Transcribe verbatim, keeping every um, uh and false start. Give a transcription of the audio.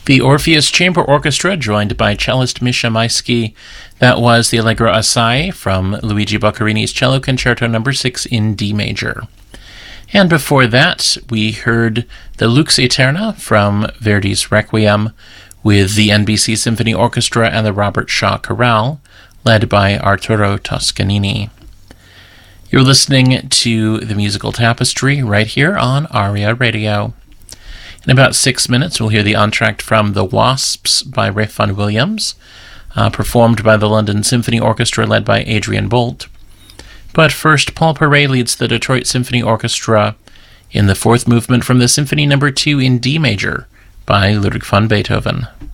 The Orpheus Chamber Orchestra, joined by cellist Misha Maisky. That was the Allegro Assai from Luigi Boccherini's Cello Concerto number six in D major. And before that, we heard the Lux Aeterna from Verdi's Requiem with the N B C Symphony Orchestra and the Robert Shaw Chorale, led by Arturo Toscanini. You're listening to The Musical Tapestry right here on ARIA Radio. In about six minutes, we'll hear the entr'acte from The Wasps by Ralph Vaughan Williams, uh, performed by the London Symphony Orchestra led by Adrian Bolt. But first, Paul Paray leads the Detroit Symphony Orchestra in the fourth movement from the Symphony number two in D major by Ludwig van Beethoven.